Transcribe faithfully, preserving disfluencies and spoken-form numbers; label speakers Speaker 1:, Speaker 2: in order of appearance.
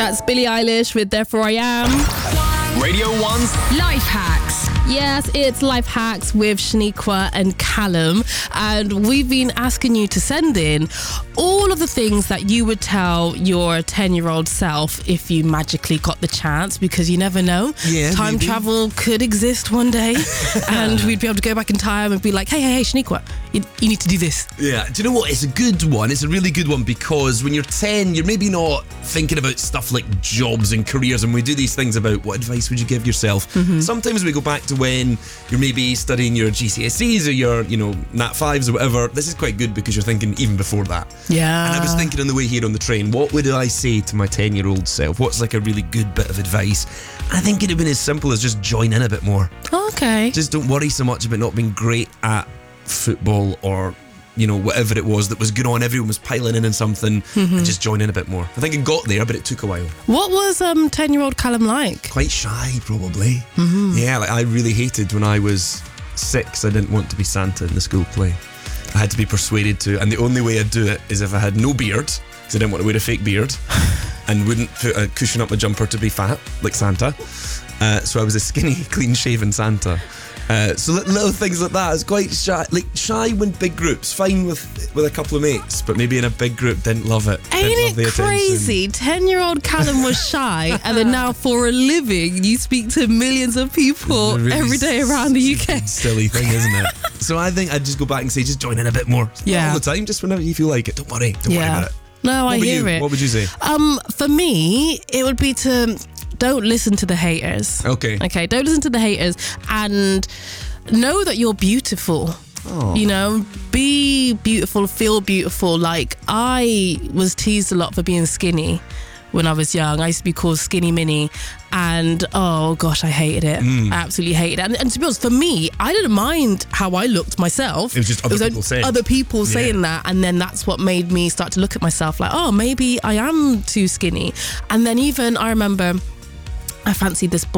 Speaker 1: That's Billie Eilish with Therefore I Am.
Speaker 2: Radio one's
Speaker 3: Life Hacks.
Speaker 1: Yes, it's Life Hacks with Shaniqua and Callum, and we've been asking you to send in all of the things that you would tell your ten-year-old self if you magically got the chance, because you never know.
Speaker 4: Yeah,
Speaker 1: time
Speaker 4: maybe.
Speaker 1: travel could exist one day, and we'd be able to go back in time and be like, hey, hey, hey, Shaniqua, you, you need to do this.
Speaker 4: Yeah, do you know what? It's a good one. It's a really good one because when you're ten, you're maybe not thinking about stuff like jobs and careers, and we do these things about what advice would you give yourself.
Speaker 1: Mm-hmm.
Speaker 4: Sometimes we go back to when you're maybe studying your G C S Es or your, you know, Nat fives or whatever. This is quite good because you're thinking even before that.
Speaker 1: Yeah.
Speaker 4: And I was thinking on the way here on the train, what would I say to my ten-year-old self? What's like a really good bit of advice? I think it'd have been as simple as just join in a bit more.
Speaker 1: Okay.
Speaker 4: Just don't worry so much about not being great at football or, you know, whatever it was that was going on. Everyone was piling in on something,
Speaker 1: Mm-hmm.
Speaker 4: and just join in a bit more. I think it got there, but it took a while.
Speaker 1: What was um ten-year-old Callum like?
Speaker 4: Quite shy, probably. Mm-hmm. Yeah, like I really hated when I was six. I didn't want to be Santa in the school play. I had to be persuaded to, and the only way I'd do it is if I had no beard, because I didn't want to wear a fake beard, and wouldn't put a cushion up my jumper to be fat, like Santa. Uh, so I was a skinny, clean-shaven Santa. Uh, so li- little things like that. I was quite shy, like shy when big groups, fine with with a couple of mates, but maybe in a big group didn't love it. Didn't love
Speaker 1: Ain't
Speaker 4: the
Speaker 1: it
Speaker 4: attention.
Speaker 1: crazy? ten-year-old Callum was shy, and then now for a living, you speak to millions of people
Speaker 4: It's a really
Speaker 1: every day around the U K.
Speaker 4: Silly thing, isn't it? So I think I'd just go back and say, just join in a bit more. Not
Speaker 1: Yeah.
Speaker 4: all the time, just whenever you feel like it. Don't worry. Don't worry
Speaker 1: Yeah.
Speaker 4: about it.
Speaker 1: No,
Speaker 4: What
Speaker 1: I
Speaker 4: about
Speaker 1: hear
Speaker 4: you?
Speaker 1: it.
Speaker 4: What would you say?
Speaker 1: Um, for me, it would be to don't listen to the haters.
Speaker 4: Okay.
Speaker 1: Okay, don't listen to the haters, and know that you're beautiful. You know, be beautiful, feel beautiful. Like, I was teased a lot for being skinny when I was young. I used to be called Skinny Minnie, and oh gosh, I hated it.
Speaker 4: Mm.
Speaker 1: I absolutely hated it. And, and to be honest, for me, I didn't mind how I looked myself.
Speaker 4: It was just other people
Speaker 1: only
Speaker 4: saying.
Speaker 1: Other people
Speaker 4: Yeah.
Speaker 1: saying that, and then that's what made me start to look at myself like, oh, maybe I am too skinny. And then even I remember I fancied this boy.